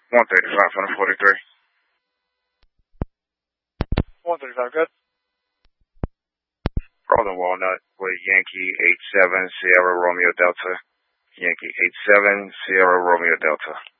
135 on the 43. 135, good. Rolling Walnut with Yankee 87 Sierra Romeo Delta. Yankee 87 Sierra Romeo Delta.